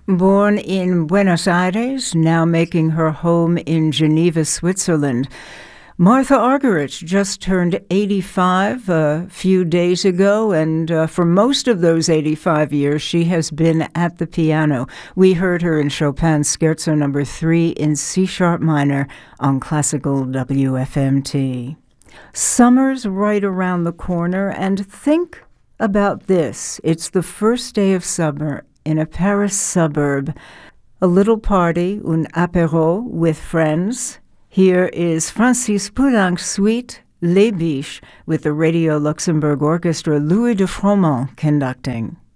Born in Buenos Aires, now making her home in Geneva, Switzerland, Martha Argerich just turned 85 a few days ago, and for most of those 85 years, she has been at the piano. We heard her in Chopin's Scherzo No. 3 in C-sharp minor on classical WFMT. Summer's right around the corner, and think about this. It's the first day of summer in a Paris suburb. A little party, un apéro with friends. Here is Francis Poulenc's suite, Les Biches, with the Radio Luxembourg Orchestra, Louis de Froment conducting.